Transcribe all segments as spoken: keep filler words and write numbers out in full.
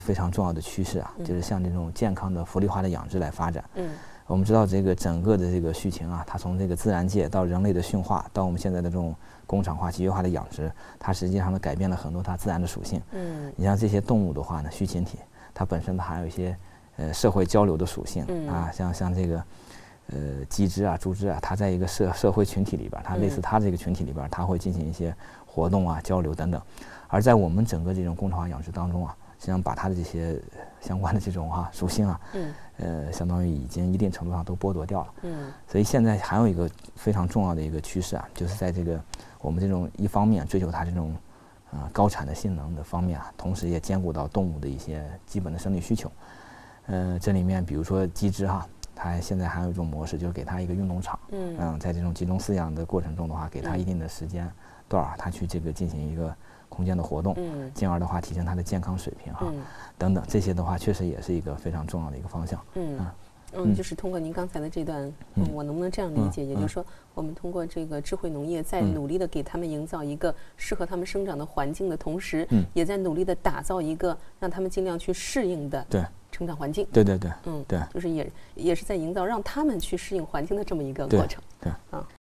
非常重要的趋势啊，就是向这种健康的福利化的养殖来发展。 嗯， 我们知道这个整个的这个畜禽啊，它从这个自然界到人类的驯化，到我们现在的这种工厂化、机械化的养殖，它实际上呢改变了很多它自然的属性。 嗯， 你像这些动物的话呢，畜禽体它本身它还有一些呃社会交流的属性、 嗯、 啊，像像这个呃鸡只啊、猪只啊，它在一个社社会群体里边，它类似它这个群体里边，它会进行一些活动啊、交流等等。而在我们整个这种工厂化养殖当中啊，实际上把它的这些相关的这种哈、啊、属性啊， 嗯， 呃，相当于已经一定程度上都剥夺掉了。 嗯， 所以现在还有一个非常重要的一个趋势啊，就是在这个我们这种一方面追求它这种啊、呃、高产的性能的方面啊，同时也兼顾到动物的一些基本的生理需求。呃，这里面比如说鸡只哈，它现在还有一种模式，就是给它一个运动场， 嗯， 嗯，在这种集中饲养的过程中的话，给它一定的时间段儿，它去这个进行一个空间的活动， 嗯， 进而的话提升它的健康水平哈， 嗯、 等等，这些的话确实也是一个非常重要的一个方向。 嗯。 啊嗯，就是通过您刚才的这段，嗯，我能不能这样理解？ 嗯、 也就是说，我们通过这个智慧农业，在努力的给他们营造一个适合他们生长的环境的同时， 嗯， 也在努力的打造一个让他们尽量去适应的对成长环境。 对对对， 嗯， 对， 就是也也是在营造让他们去适应环境的这么一个过程。 对， 对啊。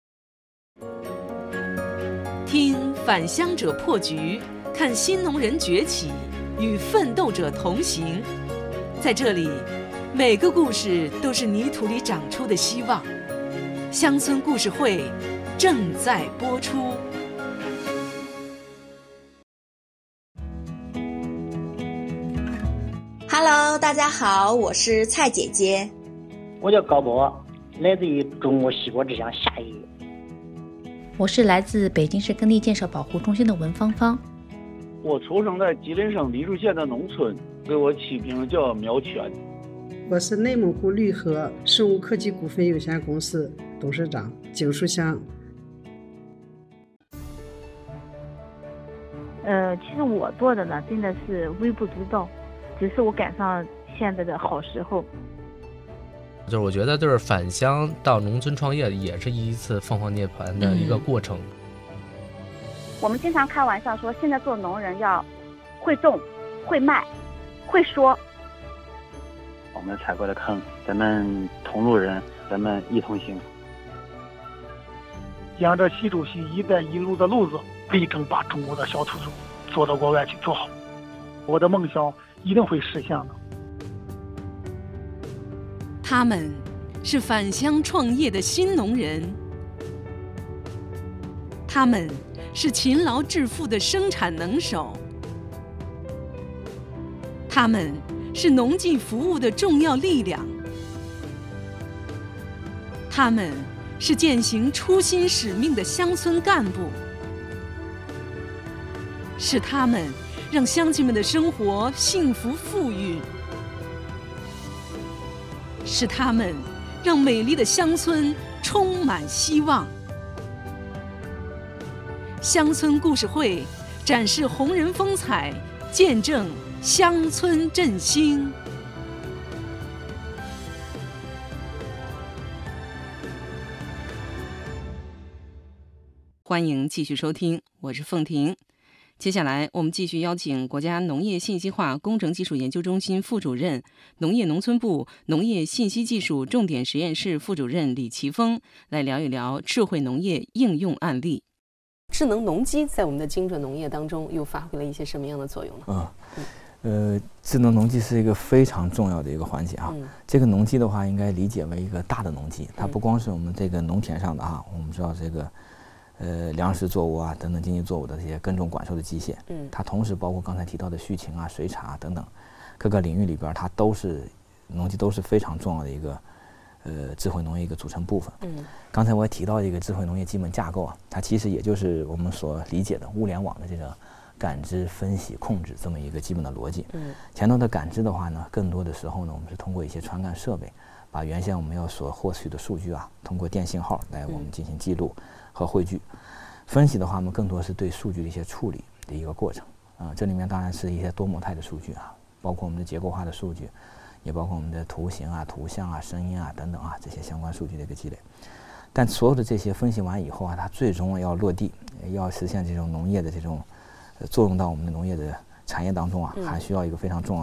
听返乡者破局，看新农人崛起，与奋斗者同行。在这里，每个故事都是泥土里长出的希望。乡村故事会正在播出。 Hello， 大家好，我是蔡姐姐。 我叫高波，来自于中国西国之乡夏邑。 我是来自北京市耕地建设保护中心的文芳芳。 我出生在吉林省黎树县的农村，给我起名叫苗全。 我是内蒙古绿禾生物科技股份有限公司董事长景树香。 呃，其实我做的呢，真的是微不足道，只是我赶上现在的好时候。 就是我觉得，就是返乡到农村创业，也是一次凤凰涅槃的一个过程。 嗯、我们经常开玩笑说，现在做农人要会种、会卖、会说。 我们踩过的坑，咱们同路人，咱们一同行。 沿着习主席“一带一路”的路子，力争把中国的小土豆做到国外去做好。我的梦想一定会实现的。 他们是返乡创业的新农人，他们是勤劳致富的生产能手，他们是农技服务的重要力量，他们是践行初心使命的乡村干部，是他们让乡亲们的生活幸福富裕，是他们让美丽的乡村充满希望。乡村故事会展示红人风采，见证乡村振兴。欢迎继续收听，我是凤婷。接下来我们继续邀请国家农业信息化工程技术研究中心副主任、农业农村部农业信息技术重点实验室副主任李奇峰来聊一聊智慧农业应用案例。智能农机在我们的精准农业当中又发挥了一些什么样的作用呢？ 嗯呃，智能农机是一个非常重要的一个环节啊。 嗯、 这个农机的话，应该理解为一个大的农机，它不光是我们这个农田上的哈，我们知道这个呃粮食作物啊等等经济作物的这些耕种管收的机械， 嗯， 它同时包括刚才提到的畜禽啊、水产啊等等各个领域里边，它都是农机都是非常重要的一个呃智慧农业一个组成部分。 嗯， 刚才我也提到一个智慧农业基本架构啊，它其实也就是我们所理解的物联网的这个感知、分析、控制这么一个基本的逻辑。 嗯， 前头的感知的话呢，更多的时候呢，我们是通过一些传感设备，把原先我们要所获取的数据啊，通过电信号来我们进行记录和汇聚。嗯、分析的话呢，更多是对数据的一些处理的一个过程啊、呃。这里面当然是一些多模态的数据啊，包括我们的结构化的数据，也包括我们的图形啊、图像啊、声音啊等等啊这些相关数据的一个积累。但所有的这些分析完以后啊，它最终要落地，要实现这种农业的这种。作用到我们的农业的产业当中啊，还需要一个非常重要